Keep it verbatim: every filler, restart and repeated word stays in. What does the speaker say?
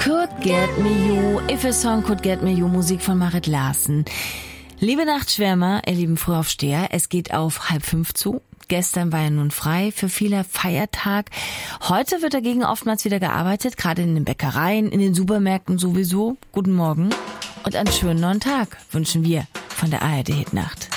Could Get Me You, If a Song Could Get Me You, Musik von Marit Larsen. Liebe Nachtschwärmer, ihr lieben Frühaufsteher, es geht auf halb fünf zu. Gestern war ja nun frei, für viele Feiertag. Heute wird dagegen oftmals wieder gearbeitet, gerade in den Bäckereien, in den Supermärkten sowieso. Guten Morgen und einen schönen neuen Tag wünschen wir von der A R D Hitnacht.